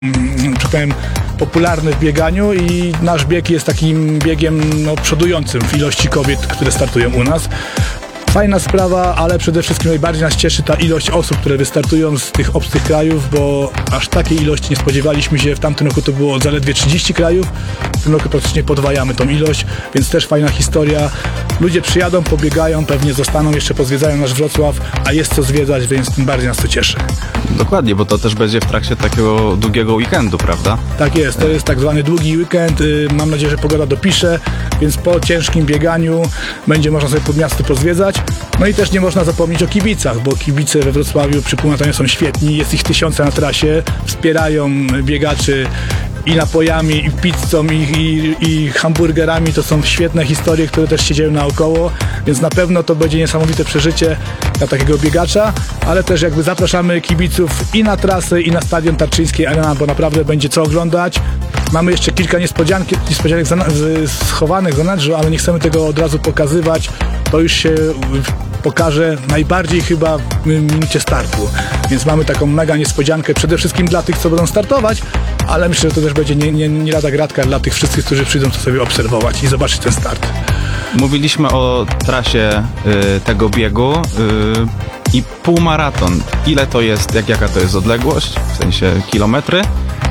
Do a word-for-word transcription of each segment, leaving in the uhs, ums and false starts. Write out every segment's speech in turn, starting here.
że powiem, popularny w bieganiu i nasz bieg jest takim biegiem no, przodującym w ilości kobiet, które startują u nas. Fajna sprawa, ale przede wszystkim najbardziej nas cieszy ta ilość osób, które wystartują z tych obcych krajów, bo aż takiej ilości nie spodziewaliśmy się. W tamtym roku to było zaledwie trzydzieści krajów, w tym roku praktycznie podwajamy tą ilość, więc też fajna historia. Ludzie przyjadą, pobiegają, pewnie zostaną, jeszcze pozwiedzają nasz Wrocław, a jest co zwiedzać, więc tym bardziej nas to cieszy. Dokładnie, bo to też będzie w trakcie takiego długiego weekendu, prawda? Tak jest, to jest tak zwany długi weekend. Mam nadzieję, że pogoda dopisze, więc po ciężkim bieganiu będzie można sobie pod miasto pozwiedzać. No i też nie można zapomnieć o kibicach, bo kibice we Wrocławiu przy półmaratonie są świetni, jest ich tysiące na trasie, wspierają biegaczy i napojami, i pizzą, i, i, i hamburgerami. To są świetne historie, które też się dzieją naokoło, więc na pewno to będzie niesamowite przeżycie dla takiego biegacza, ale też jakby zapraszamy kibiców i na trasę, i na stadion Tarczyńskiej Arena, bo naprawdę będzie co oglądać. Mamy jeszcze kilka niespodzianek, niespodzianek schowanych w zanadrzu, ale nie chcemy tego od razu pokazywać. To już się pokaże najbardziej chyba w minucie startu. Więc mamy taką mega niespodziankę przede wszystkim dla tych, co będą startować, ale myślę, że to też będzie nie, nie, nie lada gratka dla tych wszystkich, którzy przyjdą to sobie obserwować i zobaczyć ten start. Mówiliśmy o trasie y, tego biegu y, i półmaraton. Ile to jest, jak, jaka to jest odległość, w sensie kilometry?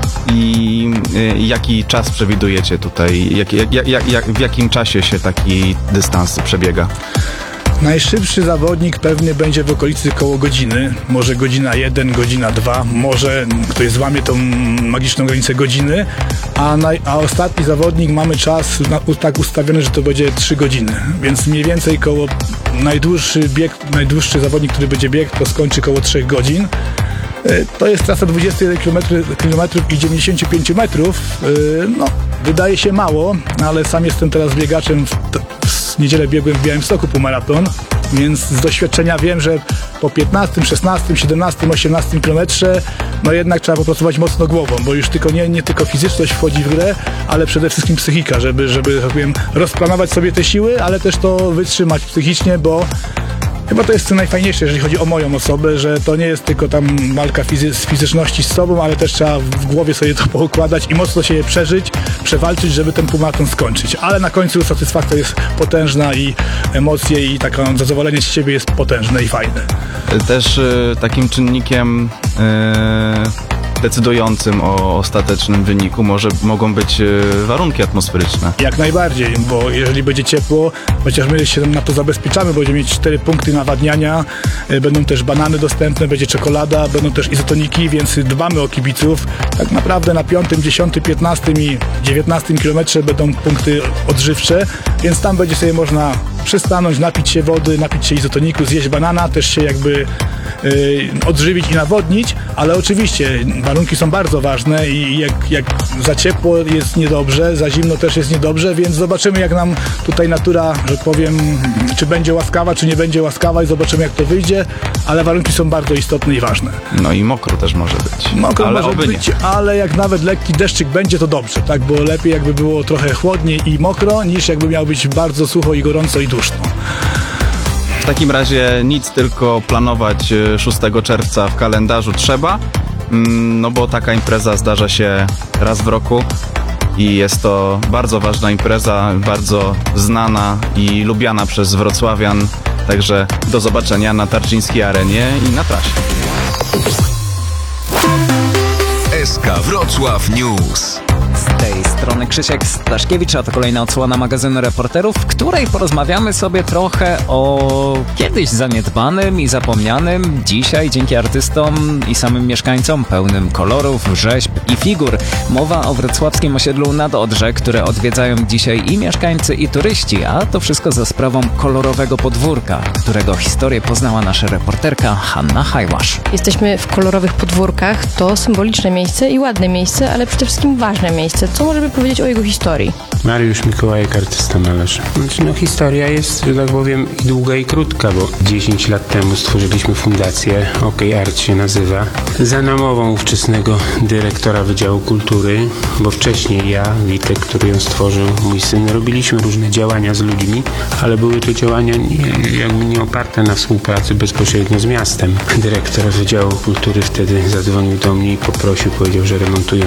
I y, jaki czas przewidujecie tutaj? Jak, jak, jak, jak, w jakim czasie się taki dystans przebiega? Najszybszy zawodnik pewnie będzie w okolicy koło godziny, może godzina jeden, godzina dwa, może ktoś złamie tą magiczną granicę godziny, a, naj, a ostatni zawodnik mamy czas na, tak ustawiony, że to będzie trzy godziny, więc mniej więcej koło najdłuższy bieg, najdłuższy zawodnik, który będzie biegł, to skończy koło trzech godzin. To jest trasa dwadzieścia jeden kilometrów i dziewięćdziesiąt pięć metrów. No, wydaje się mało, ale sam jestem teraz biegaczem. W, w niedzielę biegłem w Białymstoku półmaraton, więc z doświadczenia wiem, że po piętnastym, szesnastym, siedemnastym, osiemnastym kilometrze no jednak trzeba popracować mocno głową, bo już tylko nie, nie tylko fizyczność wchodzi w grę, ale przede wszystkim psychika, żeby, żeby tak powiem, rozplanować sobie te siły, ale też to wytrzymać psychicznie, bo chyba to jest co najfajniejsze, jeżeli chodzi o moją osobę, że to nie jest tylko tam walka fizy- z fizyczności z sobą, ale też trzeba w głowie sobie to poukładać i mocno się je przeżyć, przewalczyć, żeby ten półmaraton skończyć. Ale na końcu satysfakcja jest potężna i emocje i takie zadowolenie z siebie jest potężne i fajne. Też y, takim czynnikiem y, decydującym o ostatecznym wyniku może, mogą być y, warunki atmosferyczne. Jak najbardziej, bo jeżeli będzie ciepło, chociaż my się na to zabezpieczamy, będziemy mieć cztery punkty nawadniania, y, będą też banany dostępne, będzie czekolada, będą też izotoniki, więc dbamy o kibiców. Tak naprawdę na piątym, dziesiątym, piętnastym i dziewiętnastym kilometrze będą punkty odżywcze, więc tam będzie sobie można przystanąć, napić się wody, napić się izotoniku, zjeść banana, też się jakby y, odżywić i nawodnić, ale oczywiście warunki są bardzo ważne i jak, jak za ciepło jest niedobrze, za zimno też jest niedobrze, więc zobaczymy, jak nam tutaj natura, że powiem, czy będzie łaskawa, czy nie będzie łaskawa i zobaczymy, jak to wyjdzie, ale warunki są bardzo istotne i ważne. No i mokro też może być. Mokro ale może być, nie. Ale jak nawet lekki deszczyk będzie, to dobrze, tak, bo lepiej jakby było trochę chłodniej i mokro, niż jakby miał być bardzo sucho i gorąco i duszno. W takim razie nic, tylko planować szóstego czerwca w kalendarzu trzeba, no bo taka impreza zdarza się raz w roku i jest to bardzo ważna impreza, bardzo znana i lubiana przez wrocławian, także do zobaczenia na Tarczyńskiej Arenie i na trasie. S K Wrocław News. Z tej strony Krzysiek Staszkiewicz, a to kolejna odsłona magazynu Reporterów, w której porozmawiamy sobie trochę o kiedyś zaniedbanym i zapomnianym, dzisiaj dzięki artystom i samym mieszkańcom pełnym kolorów, rzeźb i figur. Mowa o wrocławskim osiedlu Nad Odrze, które odwiedzają dzisiaj i mieszkańcy, i turyści, a to wszystko za sprawą kolorowego podwórka, którego historię poznała nasza reporterka Hanna Hajłasz. Jesteśmy w kolorowych podwórkach, to symboliczne miejsce i ładne miejsce, ale przede wszystkim ważne miejsce. Co możemy powiedzieć o jego historii? Mariusz Mikołajek, artysta malarz. Znaczy, no, historia jest, że tak powiem, i długa i krótka, bo dziesięć lat temu stworzyliśmy fundację, OK Art się nazywa, za namową ówczesnego dyrektora Wydziału Kultury, bo wcześniej ja, Witek, który ją stworzył, mój syn, robiliśmy różne działania z ludźmi, ale były to działania nie, jakby nie oparte na współpracy bezpośrednio z miastem. Dyrektor Wydziału Kultury wtedy zadzwonił do mnie i poprosił, powiedział, że remontują